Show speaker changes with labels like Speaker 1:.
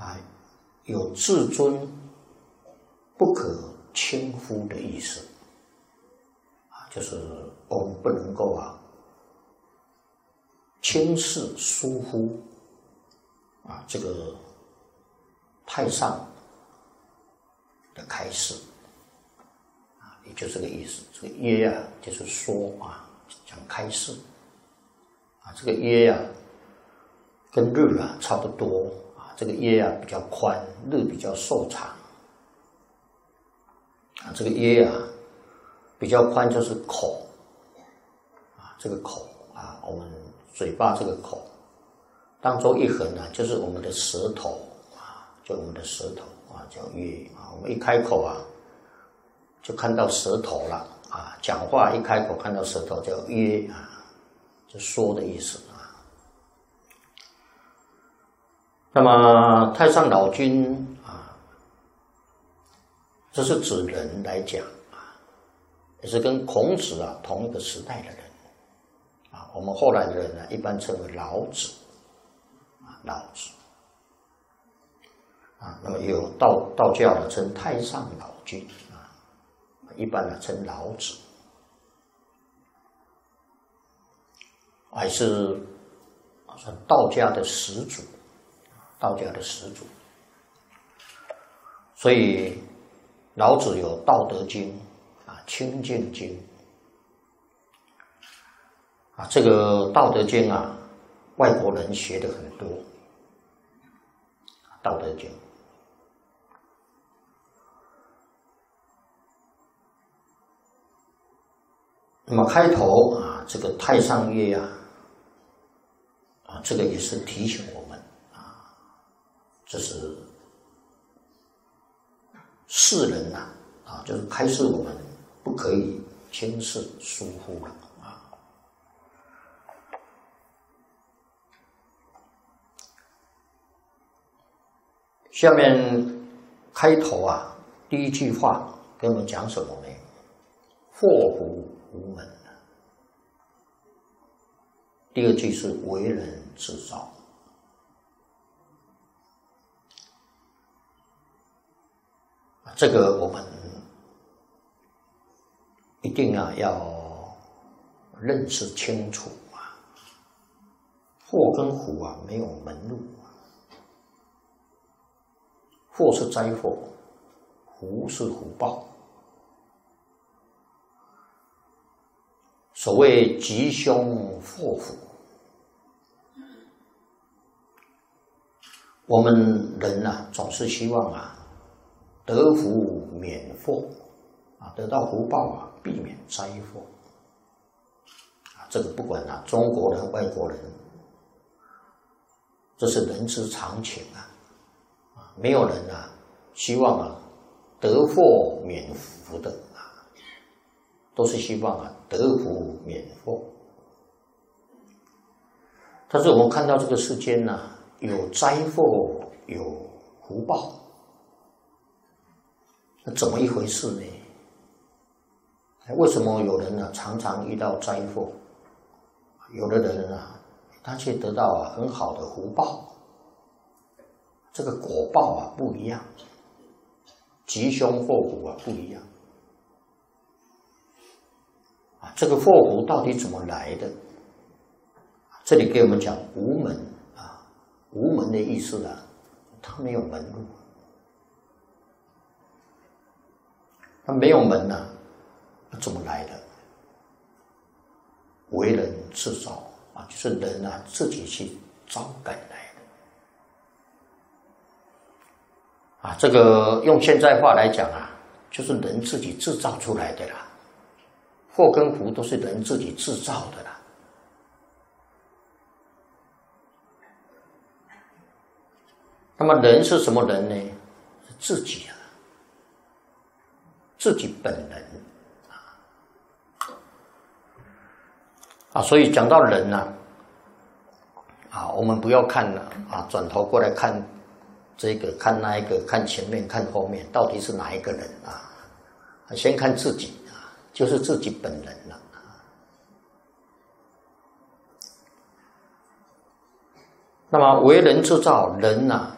Speaker 1: 啊，有自尊不可轻忽的意思啊，就是我们不能够轻视疏忽啊这个太上的开示啊，也就这个意思。这个耶就是说讲开示啊，这个耶跟日差不多啊，这个耶比较宽，日比较瘦长啊。这个耶比较宽就是口啊，这个口啊，我们嘴巴这个口当中一横就是我们的舌头啊，就我们的舌头叫耶啊。我们一开口就看到舌头了啊，讲话一开口看到舌头叫耶就说的意思啊。那么太上老君这是指人来讲也是跟孔子同一个时代的人我们后来的人一般称为老子老子那么也有道教称太上老君一般称老子，还是道家的始祖，所以老子有《道德经》《清净经》这个《道德经》外国人学的很多，《道德经》。那么开头这个太上曰这个也是提醒我们这是世人就是开示我们不可以轻视疏忽了下面开头第一句话跟我们讲什么呢？祸福无门。第二句是为人自招。这个我们一定要认识清楚祸跟福没有门路祸是灾祸，福是福报。所谓吉凶祸福，我们人总是希望得福免祸得到福报避免灾祸这个不管中国人外国人，这是人之常情没有人希望得祸免福的都是希望得福免祸。但是我们看到这个世间有灾祸有福报，那怎么一回事呢？为什么有人常常遇到灾祸，有的人他却得到很好的福报？这个果报不一样，吉凶祸福不一样这个祸福到底怎么来的？这里给我们讲无门无门的意思它没有门路，它没有门怎么来的？为人自招就是人自己去招赶来的这个用现在话来讲就是人自己制造出来的啦。祸跟福都是人自己制造的啦。那么人是什么人呢？是自己自己本人所以讲到人我们不要看转头过来看这个看那一个，看前面看后面，到底是哪一个人先看自己就是自己本人了那么为人自造，人